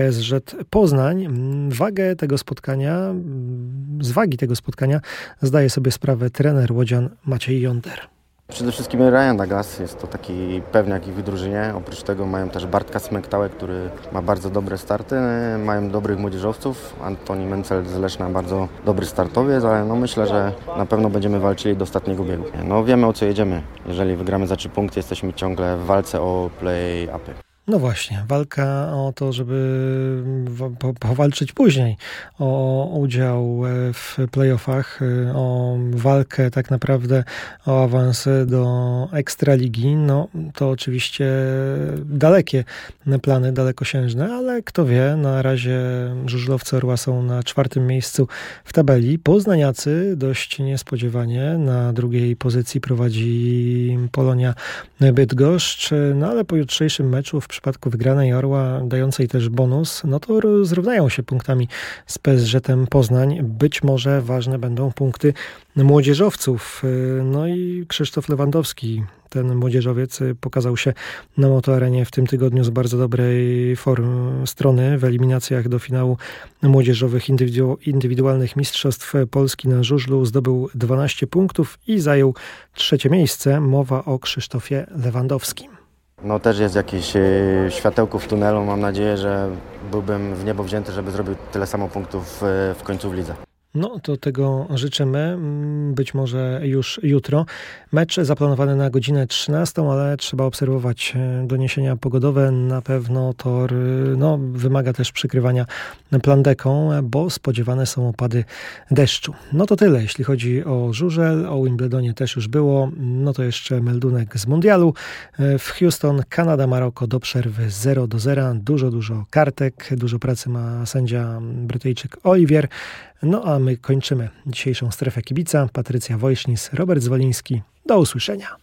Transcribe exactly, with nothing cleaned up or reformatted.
zrzedł Poznań. Wagę tego spotkania, z wagi tego spotkania zdaje sobie sprawę trener łodzian Maciej Jąder. Przede wszystkim Ryan Douglas jest to taki pewniak ich w drużynie. Oprócz tego mają też Bartka Smektałę, który ma bardzo dobre starty. Mają dobrych młodzieżowców. Antoni Mencel z Leszna bardzo dobry startowiec, ale no myślę, że na pewno będziemy walczyli do ostatniego biegu. No wiemy, o co jedziemy. Jeżeli wygramy za trzy punkty, jesteśmy ciągle w walce o play-upy. No właśnie, walka o to, żeby powalczyć później o udział w playoffach, o walkę tak naprawdę o awans do Ekstraligi. No to oczywiście dalekie plany, dalekosiężne, ale kto wie, na razie żużlowcy Orła są na czwartym miejscu w tabeli. Poznaniacy dość niespodziewanie na drugiej pozycji prowadzi Polonia Bydgoszcz, no ale po jutrzejszym meczu w przypadku wygranej Orła, dającej też bonus, no to zrównają się punktami z P S Z-em Poznań. Być może ważne będą punkty młodzieżowców. No i Krzysztof Lewandowski, ten młodzieżowiec, pokazał się na Motoarenie w tym tygodniu z bardzo dobrej formy strony. W eliminacjach do finału młodzieżowych indywidu- indywidualnych mistrzostw Polski na żużlu zdobył dwanaście punktów i zajął trzecie miejsce. Mowa o Krzysztofie Lewandowskim. No też jest jakieś światełko w tunelu. Mam nadzieję, że byłbym w niebo wzięty, żeby zrobił tyle samo punktów w końcu w lidze. No to tego życzymy, być może już jutro. Mecz zaplanowany na godzinę trzynastą, ale trzeba obserwować doniesienia pogodowe. Na pewno tor no, wymaga też przykrywania plandeką, bo spodziewane są opady deszczu. No to tyle, jeśli chodzi o żużel. O Wimbledonie też już było. No to jeszcze meldunek z mundialu. W Houston, Kanada, Maroko do przerwy zero do zera. Dużo, dużo kartek, dużo pracy ma sędzia Brytyjczyk Oliwier. No a my kończymy dzisiejszą strefę kibica. Patrycja Wojsznis, Robert Zwoliński. Do usłyszenia.